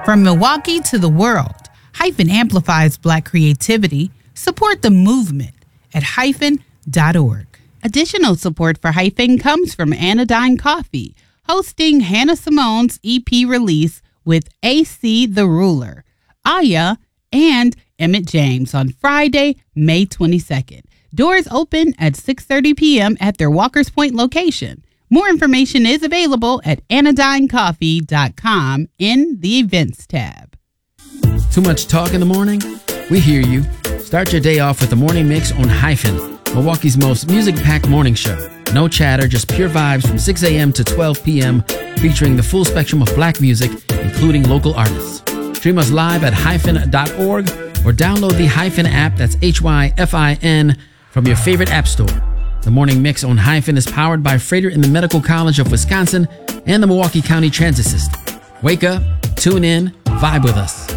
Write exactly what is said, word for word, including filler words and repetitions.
From Milwaukee to the world, Hyphen amplifies Black creativity. Support the movement at hyphen dot org. Additional support for Hyphen comes from Anodyne Coffee, hosting Hannah Simone's E P release with A C The Ruler, Aya, and Emmett James on Friday, May twenty-second. Doors open at six thirty p.m. at their Walker's Point location. More information is available at anodyne coffee dot com in the events tab. Too much talk in the morning? We hear you. Start your day off with the Morning Mix on Hyphen, Milwaukee's most music-packed morning show. No chatter, just pure vibes from six a.m. to twelve p.m., featuring the full spectrum of Black music, including local artists. Stream us live at hyphen dot org or download the Hyphen app, that's H Y F I N, from your favorite app store. The Morning Mix on Hyphen is powered by Freighter in the Medical College of Wisconsin and the Milwaukee County Transit System. Wake up, tune in, vibe with us.